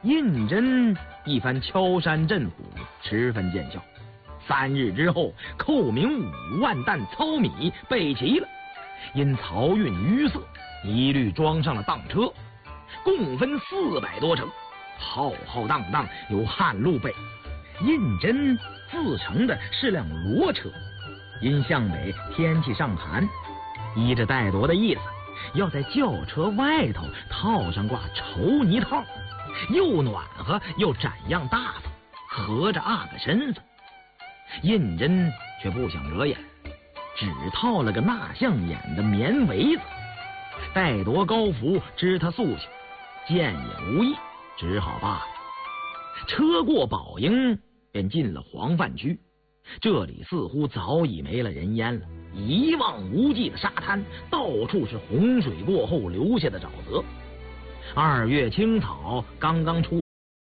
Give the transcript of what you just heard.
胤禛一番敲山震虎，十分见效。3日之后，寇明5万担糙米备齐了，因漕运淤塞，一律装上了当车，共分400多乘，浩浩荡荡由汉路北。胤禛自乘的是辆骡车，因向北天气上寒，依着戴铎的意思，要在轿车外头套上挂绸泥套，又暖和又展样大方，合着8个身份。胤禛却不想惹眼，只套了个纳象眼的棉围子。戴铎、高福知他素性，见也无益，只好罢了。车过宝应，便进了黄泛区。这里似乎早已没了人烟了，一望无际的沙滩，到处是洪水过后留下的沼泽。2月青草刚刚出